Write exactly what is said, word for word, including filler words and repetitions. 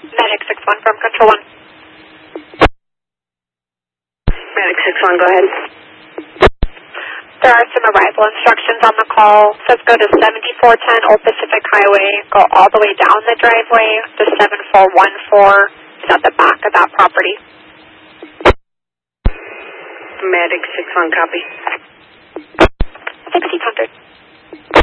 Medic six one from Control one. Medic six one, go ahead. There are some arrival instructions on the call. It says go to seventy-four ten Old Pacific Highway, go all the way down the driveway to seven four one four. It's at the back of that property. Medic six one, copy.